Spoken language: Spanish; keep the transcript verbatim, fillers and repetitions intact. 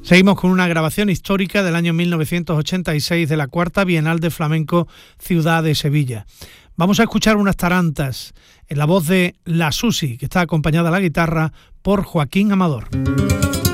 Seguimos con una grabación histórica del año mil novecientos ochenta y seis de la Cuarta Bienal de Flamenco Ciudad de Sevilla. Vamos a escuchar unas tarantas en la voz de La Susi, que está acompañada a la guitarra por Joaquín Amador.